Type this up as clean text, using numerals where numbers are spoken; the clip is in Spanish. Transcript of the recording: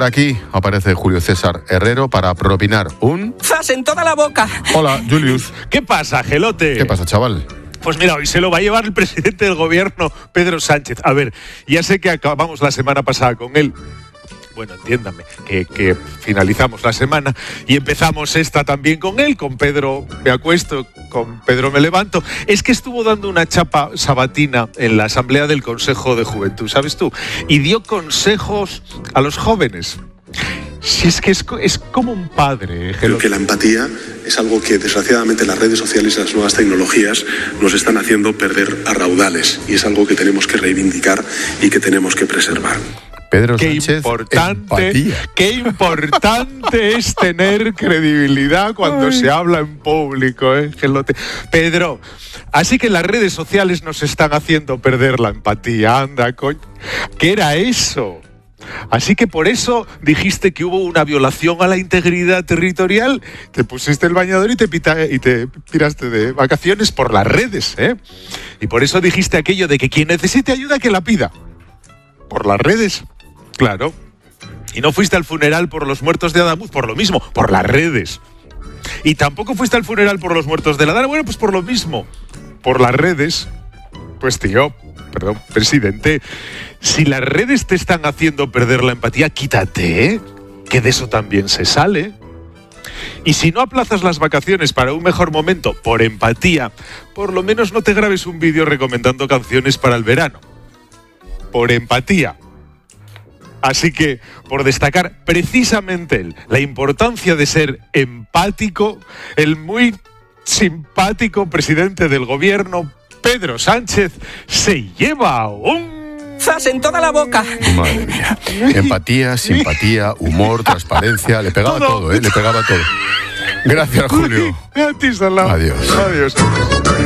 por aquí aparece Julio César Herrero para propinar un... ¡Zas en toda la boca! Hola, Julius. ¿Qué pasa, Gelote? ¿Qué pasa, chaval? Pues mira, hoy se lo va a llevar el presidente del gobierno, Pedro Sánchez. A ver, ya sé que acabamos la semana pasada con él. Bueno, entiéndame, que finalizamos la semana y empezamos esta también con él, con Pedro me acuesto, con Pedro me levanto. Es que estuvo dando una chapa sabatina en la Asamblea del Consejo de Juventud, ¿sabes tú? Y dio consejos a los jóvenes. Si es que es como un padre. Creo que la empatía es algo que desgraciadamente las redes sociales y las nuevas tecnologías nos están haciendo perder a raudales y es algo que tenemos que reivindicar y que tenemos que preservar. Pedro Qué Sánchez, importante, qué importante es tener credibilidad cuando se habla en público, Gelote. Pedro, así que las redes sociales nos están haciendo perder la empatía, anda, coño. ¿Qué era eso? Así que por eso dijiste que hubo una violación a la integridad territorial, te pusiste el bañador y te tiraste de vacaciones por las redes, ¿eh? Y por eso dijiste aquello de que quien necesite ayuda que la pida. Por las redes. Claro. Y no fuiste al funeral por los muertos de Adamuz, por lo mismo, por las redes. Y tampoco fuiste al funeral por los muertos de la Dana, bueno, pues por lo mismo, por las redes. Pues tío, perdón, presidente, si las redes te están haciendo perder la empatía, quítate, ¿eh? Que de eso también se sale. Y si no aplazas las vacaciones para un mejor momento por empatía, por lo menos no te grabes un vídeo recomendando canciones para el verano. Por empatía. Así que, por destacar precisamente la importancia de ser empático, el muy simpático presidente del gobierno, Pedro Sánchez, se lleva un... ¡Zas en toda la boca! Madre mía. Empatía, simpatía, humor, transparencia. Le pegaba todo, ¿eh? Le pegaba todo. Gracias, Julio. A ti, Salam. Adiós. Adiós.